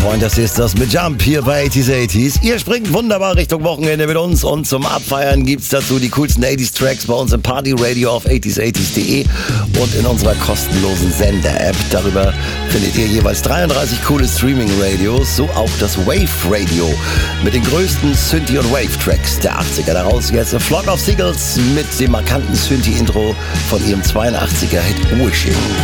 Freund, das ist das mit Jump hier bei 80s. Ihr springt wunderbar Richtung Wochenende mit uns und zum Abfeiern gibt's dazu die coolsten 80s Tracks bei uns im Party Radio auf 80s80s.de und in unserer kostenlosen Sender-App. Darüber findet ihr jeweils 33 coole Streaming-Radios, so auch das Wave Radio mit den größten Synthie- und Wave-Tracks der 80er. Daraus jetzt A Flock of Seagulls mit dem markanten Synthie-Intro von ihrem 82er-Hit Wishing.